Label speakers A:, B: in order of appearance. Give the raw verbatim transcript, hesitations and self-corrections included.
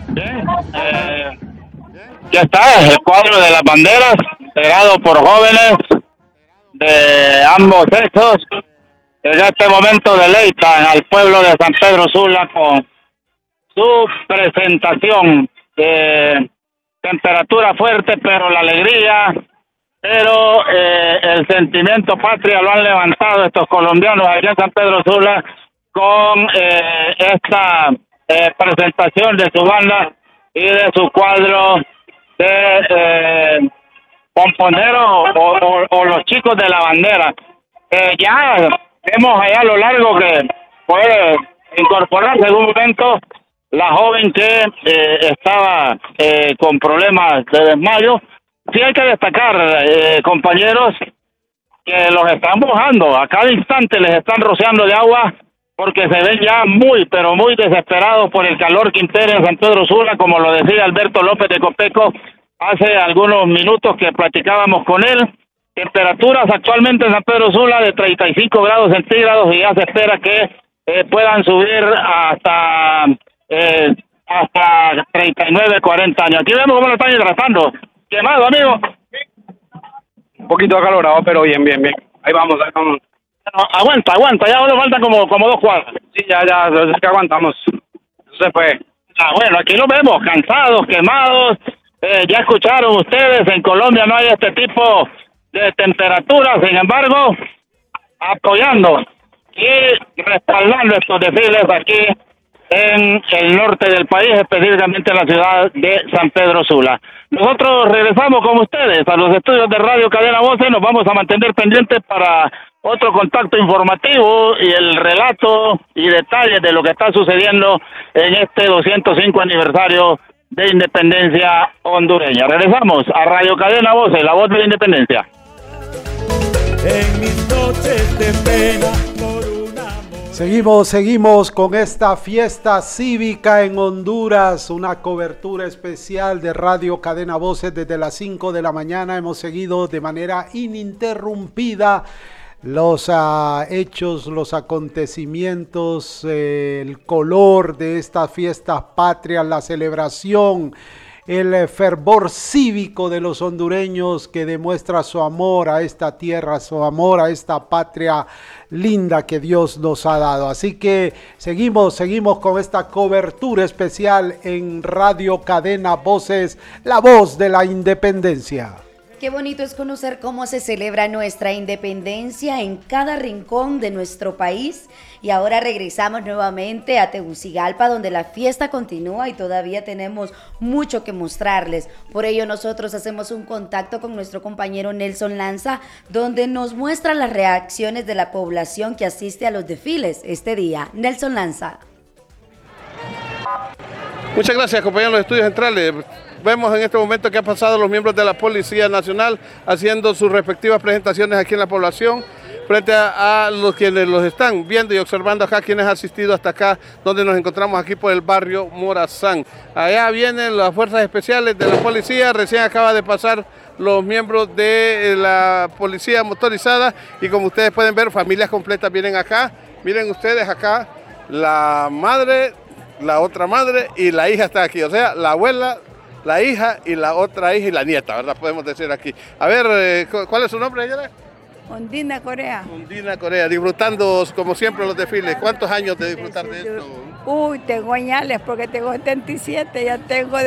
A: Bien, eh, ya está el cuadro de las banderas, pegado por jóvenes de ambos sexos. En este momento deleitan al pueblo de San Pedro Sula con su presentación de temperatura fuerte, pero la alegría, pero eh, el sentimiento patria lo han levantado estos colombianos allá en San Pedro Sula con eh, esta eh, presentación de su banda y de su cuadro de eh, pomponeros o, o, o los chicos de la bandera. Eh, ya vemos allá a lo largo que puede incorporarse en un momento la joven que eh, estaba eh, con problemas de desmayo. Sí hay que destacar, eh, compañeros, que los están mojando. A cada instante les están rociando de agua porque se ven ya muy, pero muy desesperados por el calor que impera en San Pedro Sula, como lo decía Alberto López de Copeco hace algunos minutos que platicábamos con él. Temperaturas actualmente en San Pedro Sula de treinta y cinco grados centígrados y ya se espera que eh, puedan subir hasta eh, hasta treinta y nueve, cuarenta años. Aquí vemos cómo lo están hidratando. Quemado, amigo.
B: Un poquito acalorado, pero bien, bien, bien. Ahí vamos, ahí vamos.
A: No, aguanta, aguanta, ya solo faltan como, como dos cuadras.
B: Sí, ya, ya, es que aguantamos. Eso se fue.
A: Ah, bueno, aquí lo vemos, cansados, quemados. Eh, ya escucharon ustedes, en Colombia no hay este tipo de temperaturas, sin embargo, apoyando y respaldando estos desfiles aquí en el norte del país, específicamente en la ciudad de San Pedro Sula. Nosotros regresamos con ustedes a los estudios de Radio Cadena Voces, nos vamos a mantener pendientes para otro contacto informativo y el relato y detalles de lo que está sucediendo en este doscientos cinco aniversario de independencia hondureña. Regresamos a Radio Cadena Voces, la voz de la independencia.
C: En mis noches de pena por un amor.
D: Seguimos, seguimos con esta fiesta cívica en Honduras, una cobertura especial de Radio Cadena Voces desde las cinco de la mañana. Hemos seguido de manera ininterrumpida los uh, hechos, los acontecimientos, eh, el color de estas fiestas patrias, la celebración, el eh, fervor cívico de los hondureños que demuestra su amor a esta tierra, su amor a esta patria linda que Dios nos ha dado. Así que seguimos, seguimos con esta cobertura especial en Radio Cadena Voces, la voz de la independencia.
E: Qué bonito es conocer cómo se celebra nuestra independencia en cada rincón de nuestro país. Y ahora regresamos nuevamente a Tegucigalpa, donde la fiesta continúa y todavía tenemos mucho que mostrarles. Por ello nosotros hacemos un contacto con nuestro compañero Nelson Lanza, donde nos muestra las reacciones de la población que asiste a los desfiles este día. Nelson Lanza.
F: Muchas gracias, compañeros de los estudios centrales. Vemos en este momento que han pasado los miembros de la Policía Nacional haciendo sus respectivas presentaciones aquí en la población frente a, a los quienes los están viendo y observando acá, quienes han asistido hasta acá, donde nos encontramos aquí por el barrio Morazán. Allá vienen las fuerzas especiales de la policía, recién acaba de pasar los miembros de la policía motorizada y como ustedes pueden ver, familias completas vienen acá. Miren ustedes acá, la madre, la otra madre y la hija está aquí, o sea, la abuela, la hija y la otra hija y la nieta, ¿verdad? Podemos decir aquí. A ver, eh, ¿cuál es su nombre, señora?
G: Ondina Corea.
F: Ondina Corea, disfrutando como siempre los desfiles. ¿Cuántos años de disfrutar de esto?
G: Uy, tengo añales porque tengo setenta y siete, ya tengo